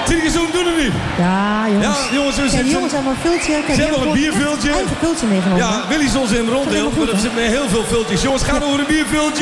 Triegezoen doen het niet. Ja, jongens. Ja, jongens, Kijk, die jongens hebben een vultje. Kijk, ze hebben nog een biervultje. Eigen vultje meegenomen. Ja, Willy is ons in rondeel. Maar er zitten heel veel vultjes. Jongens, gaan over een biervultje.